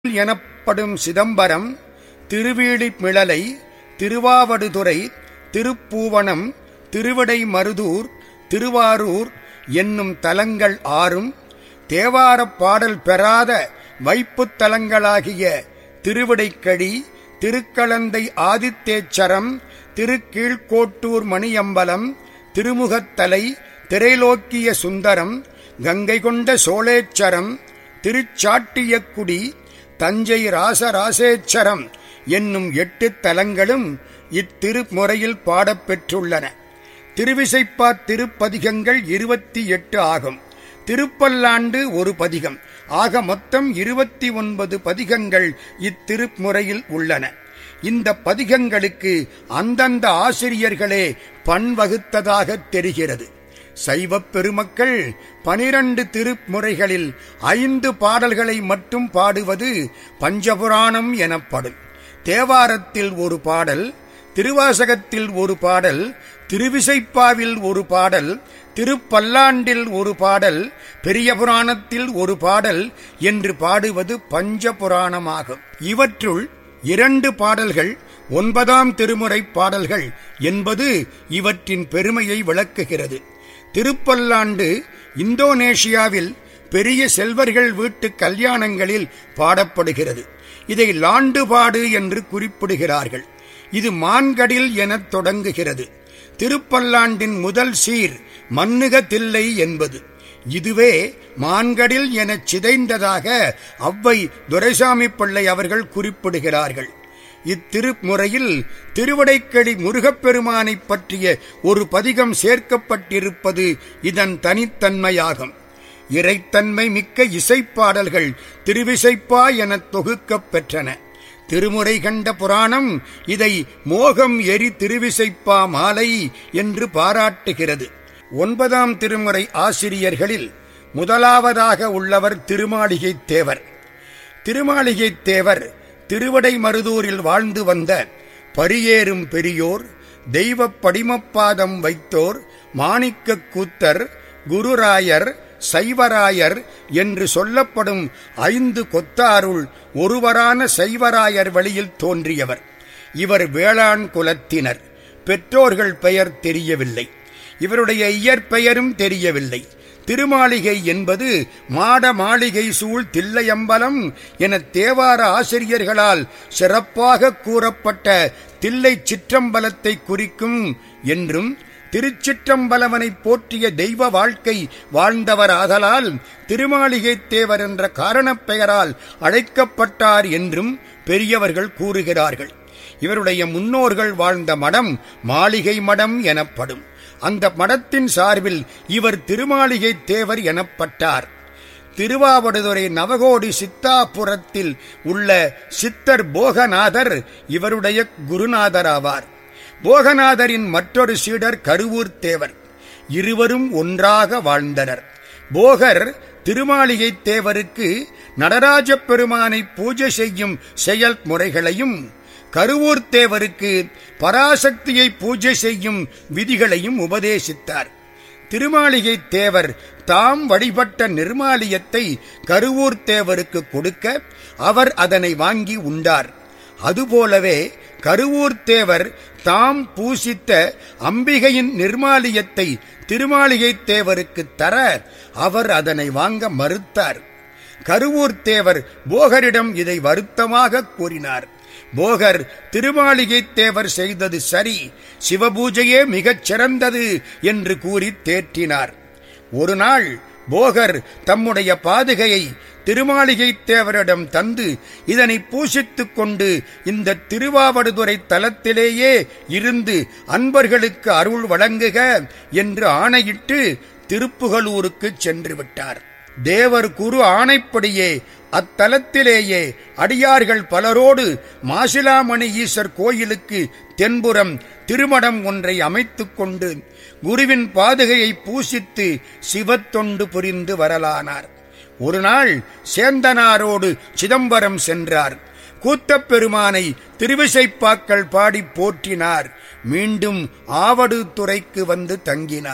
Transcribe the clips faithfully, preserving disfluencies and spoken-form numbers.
எனப்படும் சிதம்பரம், திருவீழிமிழலை, திருவாவடுதுறை, திருப்பூவனம், திருவிடைமருதூர், திருவாரூர் என்னும் தலங்கள் ஆறும் தேவாரப் பாடல் பெறாத வைப்புத் தலங்களாகிய திருவிடைக்கழி, திருக்களந்தை ஆதித்தேச்சரம், திருக்கீழ்கோட்டூர் மணியம்பலம், திருமுகத்தலை, திரைலோக்கிய சுந்தரம், கங்கை கொண்ட சோழேச்சரம், திருச்சாட்டியக்குடி, தஞ்சை ராசராசேச்சரம் என்னும் எட்டு தலங்களும் இத்திருமுறையில் பாடப்பெற்றுள்ளன. திருவிசைப்பா திருப்பதிகங்கள் இருபத்தி எட்டு ஆகும். திருப்பல்லாண்டு ஒரு பதிகம் ஆக மொத்தம் இருபத்தி ஒன்பது பதிகங்கள் இத்திருமுறையில் உள்ளன. இந்த பதிகங்களுக்கு அந்தந்த ஆசிரியர்களே பண்வகுத்ததாக தெரிகிறது. சைவப் பெருமக்கள் பனிரண்டு திருமுறைகளில் ஐந்து பாடல்களை மட்டும் பாடுவது பஞ்சபுராணம் எனப்படும். தேவாரத்தில் ஒரு பாடல், திருவாசகத்தில் ஒரு பாடல், திருவிசைப்பாவில் ஒரு பாடல், திருப்பல்லாண்டில் ஒரு பாடல், பெரிய புராணத்தில் ஒரு பாடல் என்று பாடுவது பஞ்சபுராணமாகும். இவற்றுள் இரண்டு பாடல்கள் ஒன்பதாம் திருமுறை பாடல்கள் என்பது இவற்றின் பெருமையை விளக்குகிறது. திருப்பல்லாண்டு இந்தோனேஷியாவில் பெரிய செல்வர்கள் வீட்டு கல்யாணங்களில் பாடப்படுகிறது. இதை லாண்டுபாடு என்று குறிப்பிடுகிறார்கள். இது மான்கடில் எனத் தொடங்குகிறது. திருப்பல்லாண்டின் முதல் சீர் மன்னுக தில்லை என்பது. இதுவே மான்கடில் எனச் சிதைந்ததாக அவ்வை துரைசாமி பிள்ளை அவர்கள் குறிப்பிடுகிறார்கள். இத்திருமுறையில் திருவிடைக்கழி முருகப்பெருமானைப் பற்றிய ஒரு பதிகம் சேர்க்கப்பட்டிருப்பது இதன் தனித்தன்மையாகும். இறைத்தன்மை மிக்க இசைப்பாடல்கள் திருவிசைப்பா எனத் தொகுக்கப் பெற்றன. திருமுறை கண்ட புராணம் இதை மோகம் எரி திருவிசைப்பா மாலை என்று பாராட்டுகிறது. ஒன்பதாம் திருமுறை ஆசிரியர்களில் முதலாவதாக உள்ளவர் திருமாளிகைத் தேவர். திருமாளிகைத் தேவர் திருவிடைமருதூரில் வாழ்ந்து வந்த பரியேறும் பெரியோர், தெய்வப் படிமப்பாதம் வைத்தோர், மாணிக்கக் கூத்தர், குருராயர், சைவராயர் என்று சொல்லப்படும் ஐந்து கொத்தாருள் ஒருவரான சைவராயர் வழியில் தோன்றியவர். இவர் வேளாண் குலத்தினர். பெற்றோர்கள் பெயர் தெரியவில்லை. இவருடைய இயற்பெயரும் தெரியவில்லை. திருமாளிகை என்பது மாட மாளிகை சூழ் தில்லையம்பலம் என தேவார ஆசிரியர்களால் சிறப்பாக கூறப்பட்ட தில்லை சிற்றம்பலத்தை குறிக்கும் என்றும், திருச்சிற்றம்பலவனை போற்றிய தெய்வ வாழ்க்கை வாழ்ந்தவர் ஆதலால் திருமாளிகைத் தேவர் என்ற காரணப் பெயரால் அழைக்கப்பட்டார் என்றும் பெரியவர்கள் கூறுகிறார்கள். இவருடைய முன்னோர்கள் வாழ்ந்த மடம் மாளிகை மடம் எனப்படும். அந்த மடத்தின் சார்பில் இவர் திருமாளிகைத் தேவர் எனப்பட்டார். திருவாவடுதுறை நவகோடி சித்தாபுரத்தில் உள்ள சித்தர் போகநாதர் இவருடைய குருநாதராவார். போகநாதரின் மற்றொரு சீடர் கருவூர் தேவர். இருவரும் ஒன்றாக வாழ்ந்தனர். போகர் திருமாளிகைத் தேவருக்கு நடராஜ பெருமானை பூஜை செய்யும் செயல்முறைகளையும், கருவூர் தேவருக்கு பராசக்தியை பூஜை செய்யும் விதிகளையும் உபதேசித்தார். திருமாளிகைத் தேவர் தாம் வழிபட்ட நிர்மாலியத்தை கருவூர் தேவருக்கு கொடுக்க அவர் அதனை வாங்கி உண்டார். அதுபோலவே கருவூர் தேவர் தாம் பூசித்த அம்பிகையின் நிர்மாலியத்தை திருமாளிகைத் தேவருக்கு தர அவர் அதனை வாங்க மறுத்தார். கருவூர் தேவர் போகரிடம் இதை வருத்தமாக கூறினார். போகர் திருமாளிகைத் தேவர் செய்தது சரி, சிவபூஜையே மிகச் சிறந்தது என்று கூறி தேற்றினார். ஒரு நாள் போகர் தம்முடைய பாதுகையை திருமாளிகைத் தேவரிடம் தந்து இதனை பூசித்துக் கொண்டு இந்த திருவாவடுதுறை தலத்திலேயே இருந்து அன்பர்களுக்கு அருள் வழங்குக என்று ஆணையிட்டு திருப்புகலூருக்கு சென்று விட்டார். தேவர் குரு ஆணைப்படியே அத்தலத்திலேயே அடியார்கள் பலரோடு மாசிலாமணி ஈசர் கோயிலுக்கு தென்புறம் திருமடம் ஒன்றை அமைத்துக் கொண்டு குருவின் பாதுகையை பூசித்து சிவத்தொண்டு புரிந்து வரலானார். ஒரு நாள் சேந்தனாரோடு சிதம்பரம் சென்றார். கூத்தப் பெருமானை திருவிசைப்பாக்கள் பாடி போற்றினார். மீண்டும் ஆவடுதுறைக்கு வந்து தங்கினார்.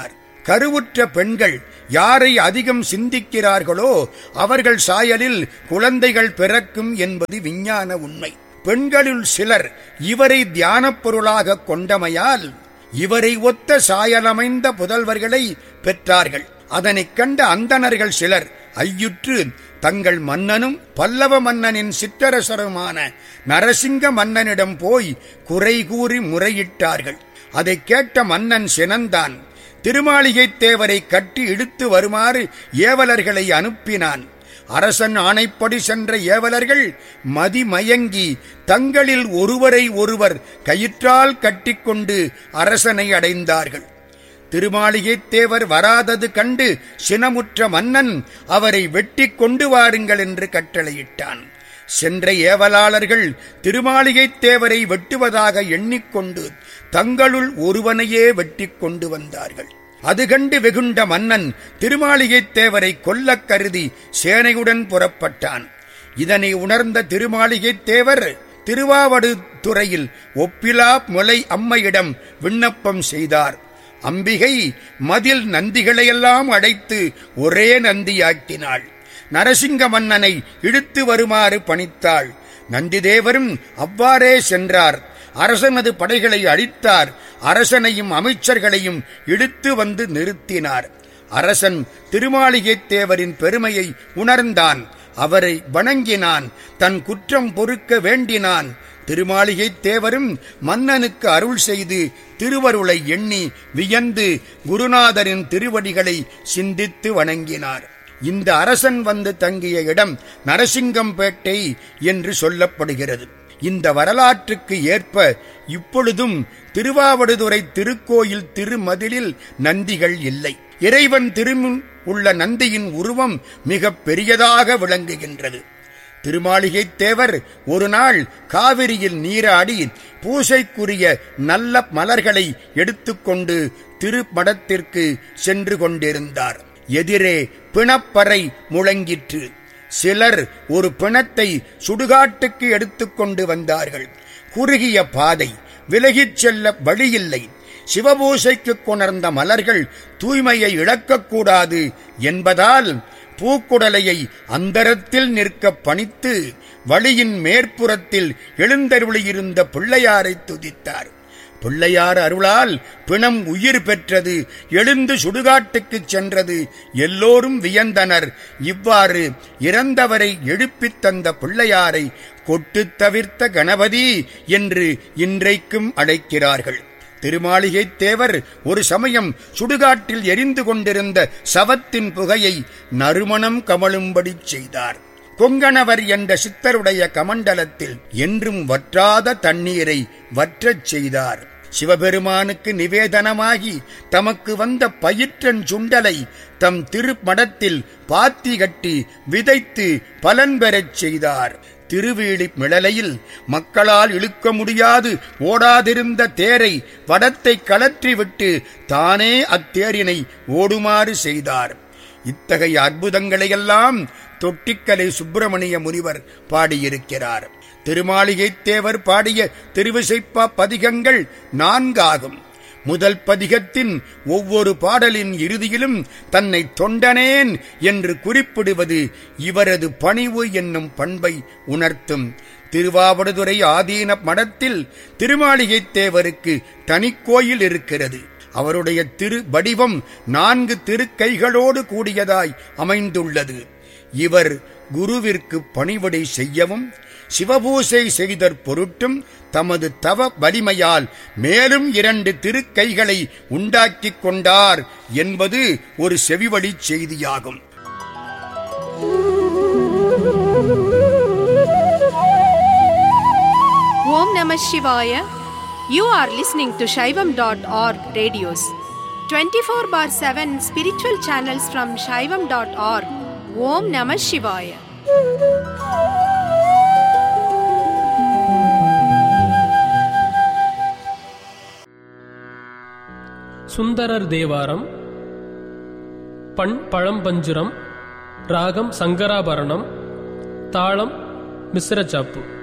கருவுற்ற பெண்கள் யாரை அதிகம் சிந்திக்கிறார்களோ அவர்கள் சாயலில் குழந்தைகள் பிறக்கும் என்பது விஞ்ஞான உண்மை. பெண்களுள் சிலர் இவரை தியானப் பொருளாக கொண்டமையால் இவரை ஒத்த சாயலமைந்த புதல்வர்களை பெற்றார்கள். அதனைக் கண்ட அந்தணர்கள் சிலர் ஐயுற்று தங்கள் மன்னனும் பல்லவ மன்னனின் சிற்றரசருமான நரசிங்க மன்னனிடம் போய் குறை கூறி முறையிட்டார்கள். அதைக் கேட்ட மன்னன் சினந்தான். திருமாளிகைத் தேவரை கட்டி இழுத்து வருமாறு ஏவலர்களை அனுப்பினான். அரசன் ஆணைப்படி சென்ற ஏவலர்கள் மதிமயங்கி தங்களில் ஒருவரை ஒருவர் கயிற்றால் கட்டிக்கொண்டு அரசனை அடைந்தார்கள். திருமாளிகைத் தேவர் வராதது கண்டு சினமுற்ற மன்னன் அவரை வெட்டி கொண்டு வாருங்கள் என்று கட்டளையிட்டான். சென்ற ஏவலாளர்கள் திருமாளிகைத் தேவரை வெட்டுவதாக எண்ணிக்கொண்டு தங்களுள் ஒருவனையே வெட்டி கொண்டு வந்தார்கள். அது கண்டு வெகுண்ட மன்னன் திருமாளிகைத் தேவரை கொல்லக் கருதி சேனையுடன் புறப்பட்டான். இதனை உணர்ந்த திருமாளிகைத் தேவர் திருவாவடுதுறையில் ஒப்பிலா முலை அம்மையிடம் விண்ணப்பம் செய்தார். அம்பிகை மதில் நந்திகளையெல்லாம் அழைத்து ஒரே நந்தியாக்கினாள். நரசிங்க மன்னனை இழுத்து வருமாறு பணித்தாள். நந்திதேவரும் அவ்வாறே சென்றார். அரசனது படைகளை அழித்தார். அரசனையும் அமைச்சர்களையும் இழுத்து வந்து நிறுத்தினார். அரசன் திருமாளிகைத் தேவரின் பெருமையை உணர்ந்தான். அவரை வணங்கினான். தன் குற்றம் பொறுக்க வேண்டினான். திருமாளிகைத் தேவரும் மன்னனுக்கு அருள் செய்து திருவருளை எண்ணி வியந்து குருநாதரின் திருவடிகளை சிந்தித்து வணங்கினார். இந்த அரசன் வந்து தங்கிய இடம் நரசிங்கம்பேட்டை என்று சொல்லப்படுகிறது. இந்த வரலாற்றுக்கு ஏற்ப இப்பொழுதும் திருவாவடுதுறை திருக்கோயில் திருமதிலில் நந்திகள் இல்லை. இறைவன் திருமுன் உள்ள நந்தியின் உருவம் மிக பெரியதாக விளங்குகின்றது. திருமாளிகைத் தேவர் ஒரு நாள் காவிரியில் நீராடி பூசைக்குரிய நல்ல மலர்களை எடுத்துக்கொண்டு திருமடத்திற்கு சென்று கொண்டிருந்தார். எதிரே பிணப்பறை முழங்கிற்று. சிலர் ஒரு பிணத்தை சுடுகாட்டுக்கு எடுத்துக்கொண்டு வந்தார்கள். குறுகிய பாதை, விலகிச் செல்ல வழியில்லை. சிவபூசைக்கு கொணர்ந்த மலர்கள் தூய்மையை இழக்கக்கூடாது என்பதால் பூக்குடலையை அந்தரத்தில் நிற்க பணித்து வழியின் மேற்புறத்தில் எழுந்தருளியிருந்த பிள்ளையாரை துதித்தார். பிள்ளையார் அருளால் பிணம் உயிர் பெற்றது, எழுந்து சுடுகாட்டுக்குச் சென்றது. எல்லோரும் வியந்தனர். இவ்வாறு இறந்தவரை எழுப்பித் தந்த பிள்ளையாரை கொட்டு தவிர்த்த கணபதி என்று இன்றைக்கும் அழைக்கிறார்கள். திருமாளிகைத் தேவர் ஒரு சமயம் சுடுகாட்டில் எரிந்து கொண்டிருந்த சவத்தின் புகையை நறுமணம் கமழும்படி செய்தார். கொங்கணவர் என்ற சித்தருடைய கமண்டலத்தில் என்றும் வற்றாத தண்ணீரை வற்றச் செய்தார். சிவபெருமானுக்கு நிவேதனமாகி தமக்கு வந்த பயிற்றன் சுண்டலை தம் திருமடத்தில் பாத்தி கட்டி விதைத்து பலன் பெறச் செய்தார். திருவீழி மிளலையில் மக்களால் இழுக்க முடியாது ஓடாதிருந்த தேரை வடத்தை கலற்றிவிட்டு தானே அத்தேரினை ஓடுமாறு செய்தார். இத்தகைய அற்புதங்களையெல்லாம் தொட்டிக்கலை சுப்பிரமணிய முனிவர் பாடியிருக்கிறார். திருமாளிகைத் தேவர் பாடிய திருவிசைப்பா பதிகங்கள் நான்காகும். முதல் பதிகத்தின் ஒவ்வொரு பாடலின் இறுதியிலும் தன்னை தொண்டனேன் என்று குறிப்பிடுவது இவரது பணிவு என்னும் பண்பை உணர்த்தும். திருவாவடுதுறை ஆதீன மடத்தில் திருமாளிகைத் தேவருக்கு தனிக்கோயில் இருக்கிறது. அவருடைய திரு வடிவம் நான்கு திருக்கைகளோடு கூடியதாய் அமைந்துள்ளது. இவர் குருவிற்கு பணிவிடை செய்யவும் சிவபூசை செய்தற் பொருட்டும் தமது தவ வலிமையால் மேலும் இரண்டு திருக்கைகளை உண்டாக்கிக் கொண்டார் என்பது ஒரு செவிவழி செய்தியாகும். ஓம் நம சிவாய. You are listening to Shaivam dot org radios. twenty-four bar seven spiritual channels from Shaivam dot org. Om Namah Shivaya. Sundarar Thevaram. பண் பழம்பஞ்சுரம், ராகம் சங்கராபரணம், தாளம் மிஸ்ர சாப்பு.